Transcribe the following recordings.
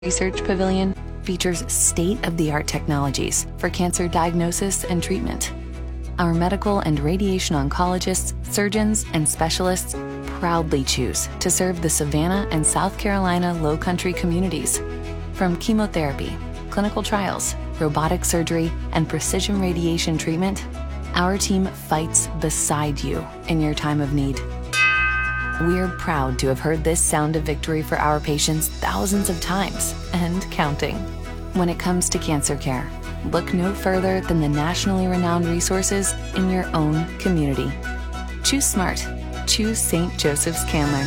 Research Pavilion features state-of-the-art technologies for cancer diagnosis and treatment. Our medical and radiation oncologists, surgeons, and specialists proudly choose to serve the Savannah and South Carolina Lowcountry communities. From chemotherapy, clinical trials, robotic surgery, and precision radiation treatment, our team fights beside you in your time of need. We're proud to have heard this sound of victory for our patients thousands of times and counting. When it comes to cancer care, look no further than the nationally renowned resources in your own community. Choose smart. Choose St. Joseph's Candler.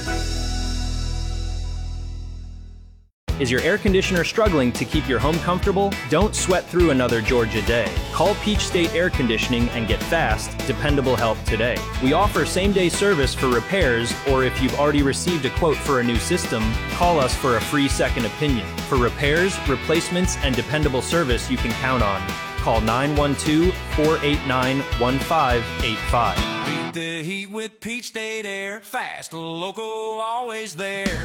Is your air conditioner struggling to keep your home comfortable? Don't sweat through another Georgia day. Call Peach State Air Conditioning and get fast, dependable help today. We offer same-day service for repairs, or if you've already received a quote for a new system, call us for a free second opinion. For repairs, replacements, and dependable service you can count on. Call 912-489-1585. Beat the heat with Peach State Air. Fast, local, always there.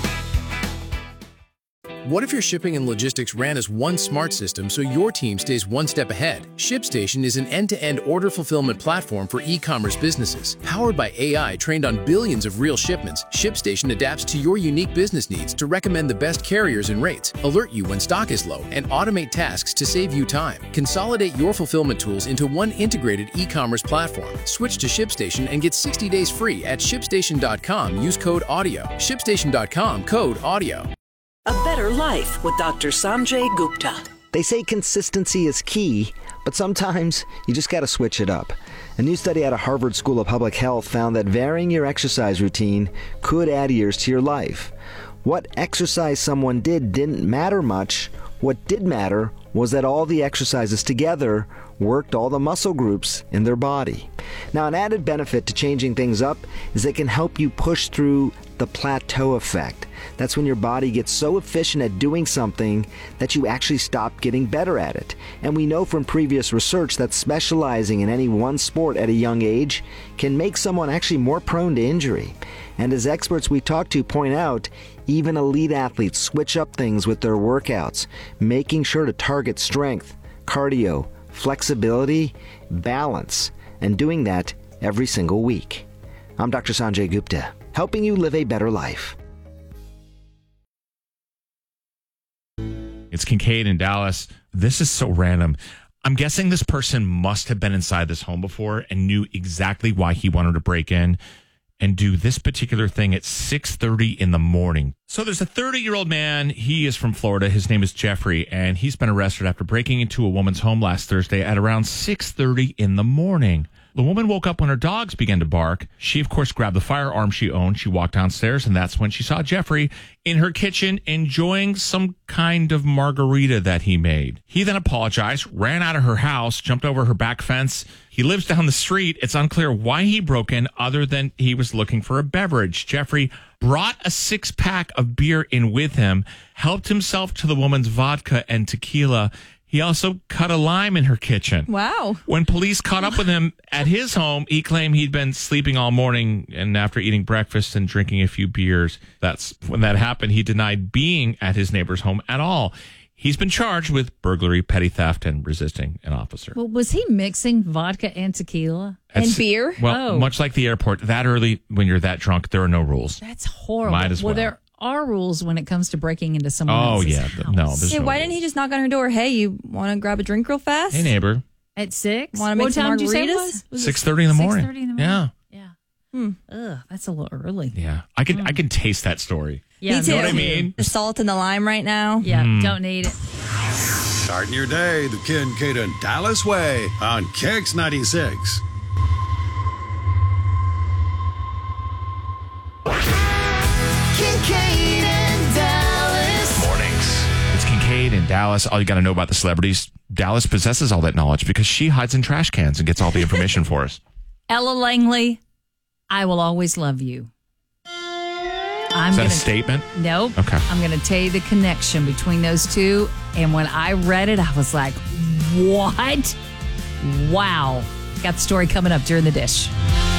What if your shipping and logistics ran as one smart system so your team stays one step ahead? ShipStation is an end-to-end order fulfillment platform for e-commerce businesses. Powered by AI trained on billions of real shipments, ShipStation adapts to your unique business needs to recommend the best carriers and rates, alert you when stock is low, and automate tasks to save you time. Consolidate your fulfillment tools into one integrated e-commerce platform. Switch to ShipStation and get 60 days free at ShipStation.com. Use code AUDIO. ShipStation.com, code AUDIO. A Better Life with Dr. Sanjay Gupta. They say consistency is key, but sometimes you just got to switch it up. A new study out of Harvard School of Public Health found that varying your exercise routine could add years to your life. What exercise someone did didn't matter much. What did matter was that all the exercises together worked all the muscle groups in their body. Now, an added benefit to changing things up is they can help you push through the plateau effect. That's when your body gets so efficient at doing something that you actually stop getting better at it. And we know from previous research that specializing in any one sport at a young age can make someone actually more prone to injury. And as experts we talk to point out, even elite athletes switch up things with their workouts, making sure to target strength, cardio, flexibility, balance, and doing that every single week. I'm Dr. Sanjay Gupta, helping you live a better life. It's Kincaid in Dallas. This is so random. I'm guessing this person must have been inside this home before and knew exactly why he wanted to break in and do this particular thing at 6:30 in the morning. So there's a 30-year-old man. He is from Florida. His name is Jeffrey, and he's been arrested after breaking into a woman's home last Thursday at around 6:30 in the morning. The woman woke up when her dogs began to bark. She, of course, grabbed the firearm she owned. She walked downstairs, and that's when she saw Jeffrey in her kitchen enjoying some kind of margarita that he made. He then apologized, ran out of her house, jumped over her back fence. He lives down the street. It's unclear why he broke in other than he was looking for a beverage. Jeffrey brought a 6-pack of beer in with him, helped himself to the woman's vodka and tequila. He also cut a lime in her kitchen. Wow. When police caught up with him at his home, he claimed he'd been sleeping all morning, and after eating breakfast and drinking a few beers, that's when that happened. He denied being at his neighbor's home at all. He's been charged with burglary, petty theft, and resisting an officer. Well, was he mixing vodka and tequila? And beer? Well, much like the airport, that early, when you're that drunk, there are no rules. That's horrible. Might as well. There are rules when it comes to breaking into someone else's house. No, there's Hey, no why rules. didn't he just knock on her door? Hey, you want to grab a drink real fast? Hey, neighbor. At 6? Want to make what some time did you say it margaritas? was? 6:30 in the morning. 6:30 in the morning. Yeah. Ugh, that's a little early. Yeah. I can taste that story. Yeah, Me too. You know what I mean? The salt and the lime right now. Yeah, don't need it. Starting your day the Kincaid and Dallas way on Kicks 96. Kincaid and Dallas. Mornings. It's Kincaid in Dallas. All you got to know about the celebrities. Dallas possesses all that knowledge because she hides in trash cans and gets all the information for us. Ella Langley, I will always love you. Is that a statement? Nope. Okay. I'm going to tell you the connection between those two. And when I read it, I was like, what? Wow. Got the story coming up during the dish.